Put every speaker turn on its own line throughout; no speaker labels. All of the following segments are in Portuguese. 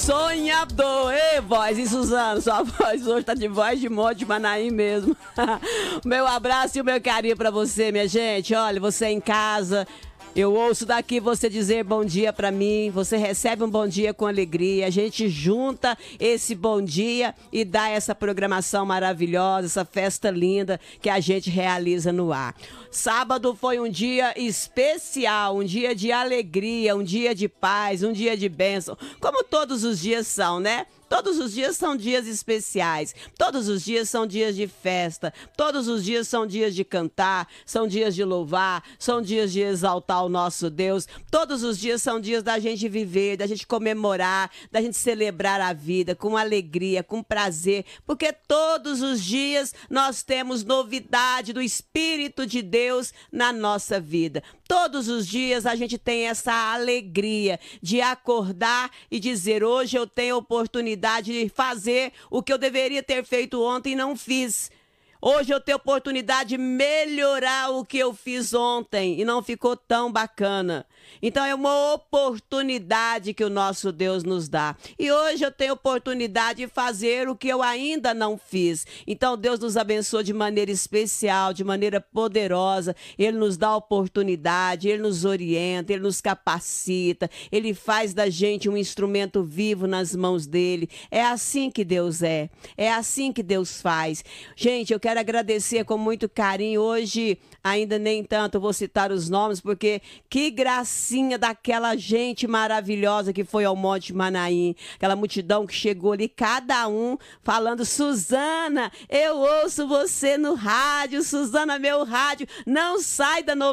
Sonhador, ei, voz, e Suzano, sua voz hoje tá de voz de Monte de Manaim mesmo. Meu abraço e o meu carinho pra você, minha gente. Olha, você em casa, eu ouço daqui você dizer bom dia pra mim, você recebe um bom dia com alegria, a gente junta esse bom dia e dá essa programação maravilhosa, essa festa linda que a gente realiza no ar. Sábado foi um dia especial, um dia de alegria, um dia de paz, um dia de bênção, como todos os dias são, né? Todos os dias são dias especiais, todos os dias são dias de festa, todos os dias são dias de cantar, são dias de louvar, são dias de exaltar o nosso Deus, todos os dias são dias da gente viver, da gente comemorar, da gente celebrar a vida com alegria, com prazer, porque todos os dias nós temos novidade do Espírito de Deus na nossa vida. Todos os dias a gente tem essa alegria de acordar e dizer, hoje eu tenho oportunidade de fazer o que eu deveria ter feito ontem e não fiz. Hoje eu tenho oportunidade de melhorar o que eu fiz ontem e não ficou tão bacana. Então é uma oportunidade que o nosso Deus nos dá. E hoje eu tenho oportunidade de fazer o que eu ainda não fiz. Então Deus nos abençoa de maneira especial, de maneira poderosa. Ele nos dá oportunidade, Ele nos orienta, Ele nos capacita. Ele faz da gente um instrumento vivo nas mãos dEle. É assim que Deus é. É assim que Deus faz. Gente, eu quero agradecer com muito carinho. Hoje, ainda nem tanto vou citar os nomes, porque que gracinha daquela gente maravilhosa que foi ao Monte Manaim. Aquela multidão que chegou ali, cada um falando, Suzana, eu ouço você no rádio, Suzana, meu rádio, não sai da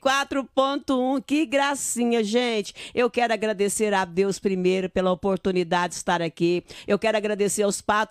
94.1. Que gracinha, gente. Eu quero agradecer a Deus primeiro pela oportunidade de estar aqui. Eu quero agradecer aos